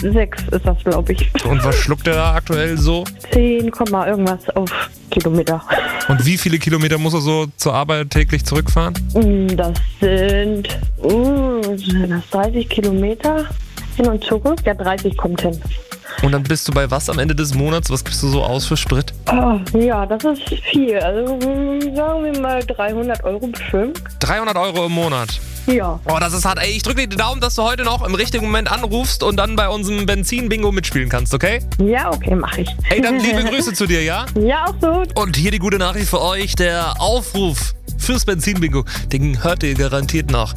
6 ist das, glaube ich. Und was schluckt er da aktuell so? 10, irgendwas auf Kilometer. Und wie viele Kilometer muss er so zur Arbeit täglich zurückfahren? Das sind 30 Kilometer hin und zurück. Ja, 30 kommt hin. Und dann bist du bei was am Ende des Monats? Was gibst du so aus für Sprit? Oh, ja, das ist viel. Also sagen wir mal 300 € bestimmt. 300 € im Monat. Ja. Oh, das ist hart. Ey, ich drücke dir die Daumen, dass du heute noch im richtigen Moment anrufst und dann bei unserem Benzin-Bingo mitspielen kannst, okay? Ja, okay, mache ich. Ey, dann liebe Grüße zu dir, ja? Ja, auch so. Und hier die gute Nachricht für euch. Der Aufruf fürs Benzin-Bingo, den hört ihr garantiert noch.